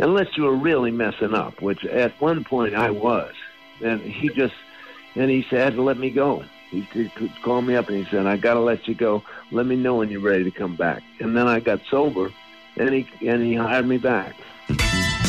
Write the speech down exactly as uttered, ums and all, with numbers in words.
unless you were really messing up, which at one point I was. And he just, and he had to let me go. He, he called me up and he said, I got to let you go. Let me know when you're ready to come back. And then I got sober, and he and he hired me back.